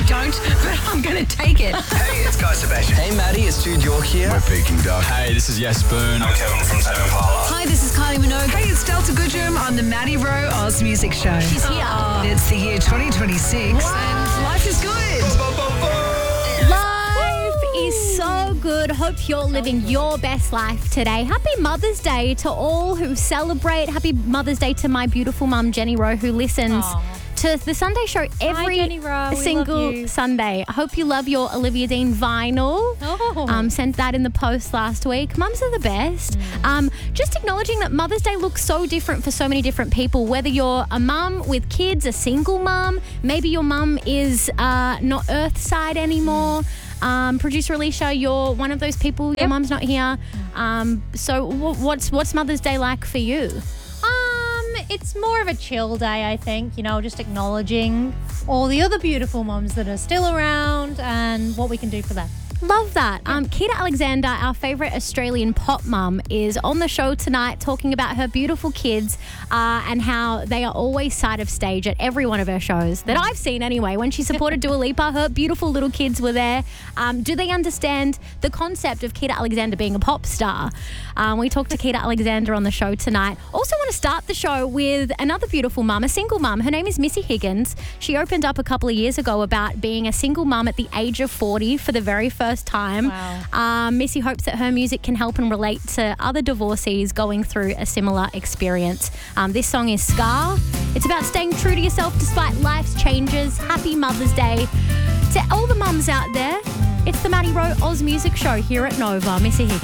don't, but I'm going to take it. Hey, it's Guy Sebastian. Hey, Maddie, it's Jude York here. We're Peking Duck. Hey, this is Yes Boone. I'm Kevin from Tame Impala. Hi, this is Kylie Minogue. Hey, it's Delta Goodrum on the Maddie Rowe Oz Music Show. She's here. It's the year 2026 and life is good. Life is so good. Hope you're living your best life today. Happy Mother's Day to all who celebrate. Happy Mother's Day to my beautiful mum, Jenny Rowe, who listens to the Sunday show every Jenny Rowe, we single love you. Sunday. I hope you love your Olivia Dean vinyl. Sent that in the post last week. Mums are the best. Just acknowledging that Mother's Day looks so different for so many different people, whether you're a mum with kids, a single mum, maybe your mum is not Earthside anymore. Producer Alicia, you're one of those people, your mum's not here. So what's Mother's Day like for you? It's more of a chill day, I think, just acknowledging all the other beautiful mums that are still around and what we can do for them. Love that. Keita Alexander, our favourite Australian pop mum, is on the show tonight talking about her beautiful kids and how they are always side of stage at every one of her shows that I've seen anyway. When she supported Dua Lipa, her beautiful little kids were there. Do they understand the concept of Keita Alexander being a pop star? We talked to Keita Alexander on the show tonight. Also want to start the show with another beautiful mum, a single mum. Her name is Missy Higgins. She opened up a couple of years ago about being a single mum at the age of 40 for the very first time. Wow. Missy hopes that her music can help and relate to other divorcees going through a similar experience. This song is Scar. It's about staying true to yourself despite life's changes. Happy Mother's Day to all the mums out there. It's the Maddie Rowe Oz Music Show here at Nova. Missy Higgins.